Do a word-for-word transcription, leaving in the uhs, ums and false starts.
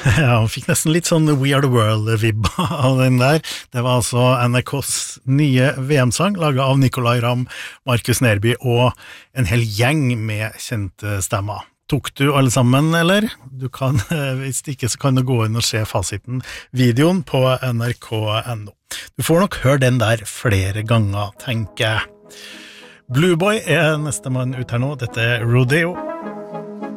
Ja, han fikk nesten litt sånn We Are The World-vibb av den der. Det var altså N R K's nye V M-sang, laget av Nicolai Ramm, Markus Nerby og en hel gjeng med kjente stemmer. Tok du alle sammen, eller? Du kan, hvis ikke så kan du gå inn og se fasiten, videoen på N R K punktum N O. Du får nok høre den der flere ganger, tenker jeg. Blueboy er neste mann ut her nå, dette er Rodeo.